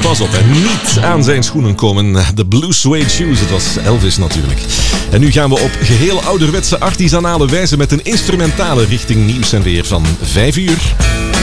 pas op, en niet aan zijn schoenen komen. De Blue Suede Shoes, het was Elvis natuurlijk. En nu gaan we op geheel ouderwetse artisanale wijze met een instrumentale richting nieuws en weer van 5 uur.